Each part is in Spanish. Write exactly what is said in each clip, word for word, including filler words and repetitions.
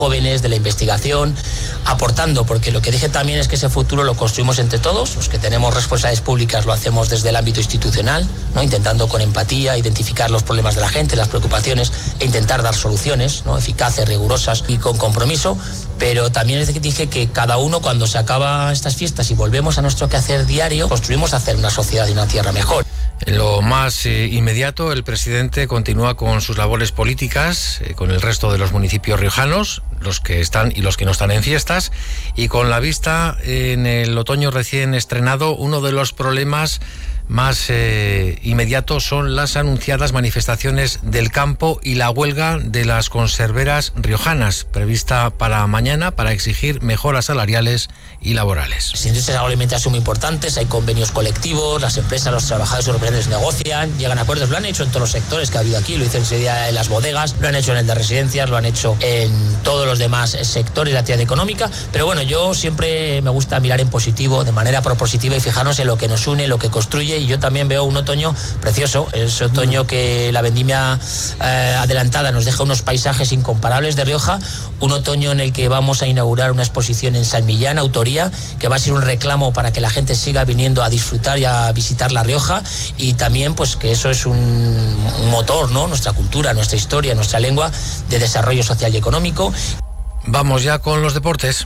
jóvenes, de la investigación, aportando, porque lo que dije también es que ese futuro lo construimos entre todos, los que tenemos responsabilidades públicas lo hacemos desde el ámbito institucional, ¿no? Intentando con empatía identificar los problemas de la gente, las preocupaciones e intentar dar soluciones, ¿no? Eficaces, rigurosas y con compromiso, pero también dije que cada uno, cuando se acaba estas fiestas y volvemos a nuestro quehacer diario, construimos hacer una sociedad y una tierra mejor. En lo más eh, inmediato, el presidente continúa con sus labores políticas, eh, con el resto de los municipios riojanos, los que están y los que no están en fiestas, y con la vista en el otoño recién estrenado, uno de los problemas más eh, inmediatos son las anunciadas manifestaciones del campo y la huelga de las conserveras riojanas, prevista para mañana, para exigir mejoras salariales y laborales. Las industrias agroalimentarias son muy importantes, hay convenios colectivos, las empresas, los trabajadores y los representantes negocian, llegan a acuerdos, lo han hecho en todos los sectores que ha habido aquí, lo hizo en ese día en las bodegas, lo han hecho en el de residencias, lo han hecho en todos los demás sectores de la actividad económica, pero bueno, yo siempre me gusta mirar en positivo, de manera propositiva y fijarnos en lo que nos une, lo que construye, y yo también veo un otoño precioso, ese otoño que la vendimia eh, adelantada nos deja unos paisajes incomparables de Rioja, un otoño en el que vamos a inaugurar una exposición en San Millán, autoría, que va a ser un reclamo para que la gente siga viniendo a disfrutar y a visitar La Rioja, y también pues que eso es un, un motor, ¿no? Nuestra cultura, nuestra historia, nuestra lengua de desarrollo social y económico. Vamos ya con los deportes.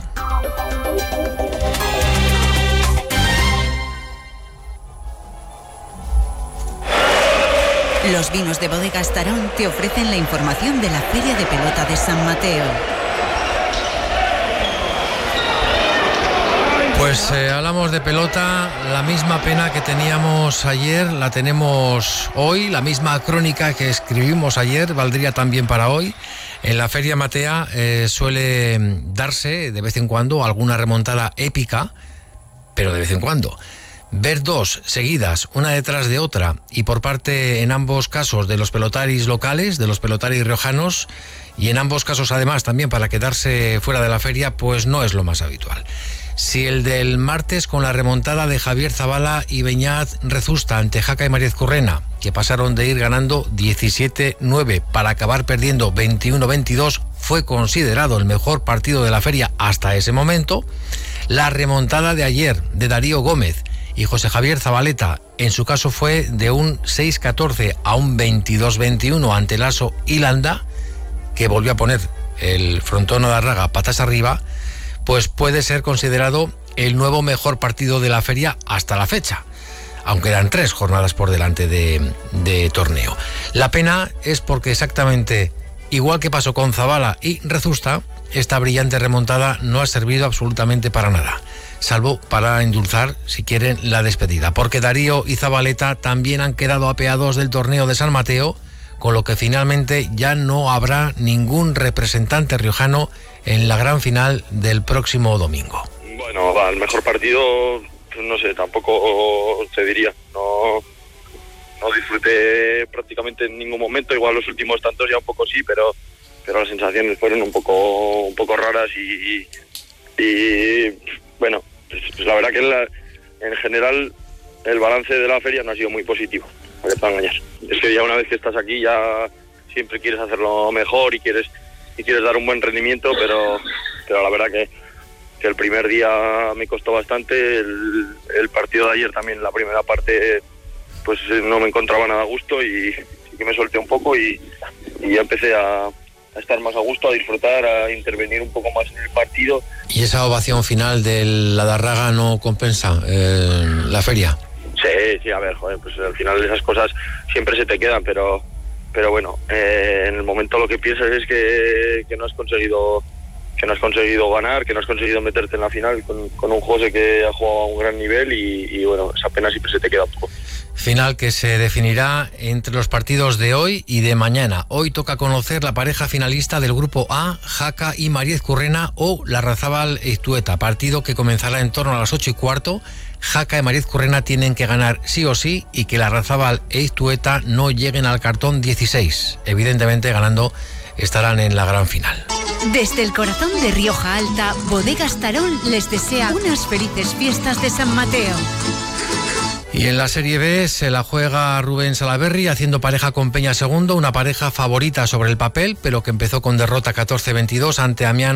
Los vinos de Bodegas Tarón te ofrecen la información de la Feria de Pelota de San Mateo. Pues eh, hablamos de pelota, la misma pena que teníamos ayer la tenemos hoy, la misma crónica que escribimos ayer valdría también para hoy. En la Feria Matea eh, suele darse de vez en cuando alguna remontada épica, pero de vez en cuando. Ver dos seguidas, una detrás de otra, y por parte en ambos casos de los pelotaris locales, de los pelotaris riojanos, y en ambos casos además también para quedarse fuera de la feria, pues no es lo más habitual. Si el del martes con la remontada de Javier Zabala y Beñat Rezusta ante Jaca y María Currena, que pasaron de ir ganando diecisiete nueve para acabar perdiendo veintiuno veintidós, fue considerado el mejor partido de la feria hasta ese momento, la remontada de ayer de Darío Gómez y José Javier Zabaleta, en su caso fue de un seis catorce a un veintidós veintiuno ante Lasso y Landa, que volvió a poner el frontón de Arraga patas arriba, pues puede ser considerado el nuevo mejor partido de la feria hasta la fecha, aunque eran tres jornadas por delante de, de torneo. La pena es porque exactamente igual que pasó con Zabala y Rezusta, esta brillante remontada no ha servido absolutamente para nada, salvo para endulzar, si quieren, la despedida, porque Darío y Zabaleta también han quedado apeados del torneo de San Mateo, con lo que finalmente ya no habrá ningún representante riojano en la gran final del próximo domingo. Bueno, va, el mejor partido, no sé, tampoco te diría, no, no disfruté prácticamente en ningún momento, igual los últimos tantos ya un poco sí, pero pero las sensaciones fueron un poco un poco raras y, y, y bueno, pues, pues la verdad que en, la, en general el balance de la feria no ha sido muy positivo, para que te engañar. Es que ya una vez que estás aquí ya siempre quieres hacerlo mejor y quieres y quieres dar un buen rendimiento, pero pero la verdad que, que el primer día me costó bastante, el, el partido de ayer también, la primera parte pues no me encontraba nada a gusto y sí que me solté un poco y, y ya empecé a, a estar más a gusto, a disfrutar, a intervenir un poco más en el partido. ¿Y esa ovación final de la Darraga no compensa eh, la feria? Sí, sí, a ver, joder, pues al final esas cosas siempre se te quedan, pero pero bueno, eh, en el momento lo que piensas es que, que no has conseguido que no has conseguido ganar, que no has conseguido meterte en la final con, con un José que ha jugado a un gran nivel y, y bueno, esa pena siempre se te queda un poco. Final que se definirá entre los partidos de hoy y de mañana. Hoy toca conocer la pareja finalista del grupo A, Jaca y María Currena o Larrazábal e Iztueta, partido que comenzará en torno a las ocho y cuarto. Jaca y María Currena tienen que ganar sí o sí y que Larrazábal e Iztueta no lleguen al cartón dieciséis. Evidentemente ganando estarán en la gran final. Desde el corazón de Rioja Alta, Bodegas Tarón les desea unas felices fiestas de San Mateo. Y en la Serie B se la juega Rubén Salaberry haciendo pareja con Peña Segundo, una pareja favorita sobre el papel, pero que empezó con derrota catorce veintidós ante Amiens